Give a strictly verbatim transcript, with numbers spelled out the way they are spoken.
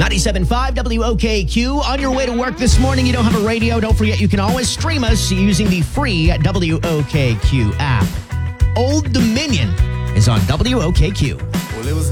ninety-seven point five W O K Q. On your way to work this morning, you don't have a radio. Don't forget you can always stream us using the free W O K Q app. Old Dominion is on W O K Q. Well, it was